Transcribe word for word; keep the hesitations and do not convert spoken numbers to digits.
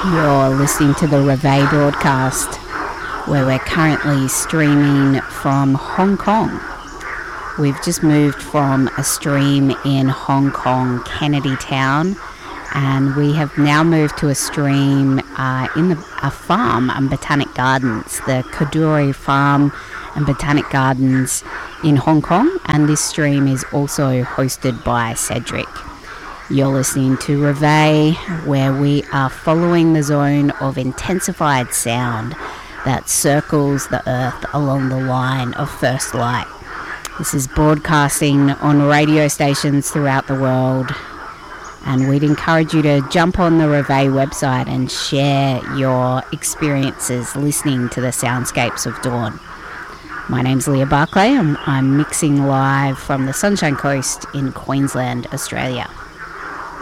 You're listening to the Reveille broadcast, where we're currently streaming from Hong Kong. We've just moved from a stream in Hong Kong, Kennedy Town, and we have now moved to a stream uh, in the, a farm and botanic gardens, the Kadoorie Farm and Botanic Gardens in Hong Kong, and this stream is also hosted by Cedric. You're listening to Reveille, where we are following the zone of intensified sound that circles the earth along the line of first light. This is broadcasting on radio stations throughout the world, and we'd encourage you to jump on the Reveille website and share your experiences listening to the soundscapes of dawn. My name's Leah Barclay, and I'm mixing live from the Sunshine Coast in Queensland, Australia.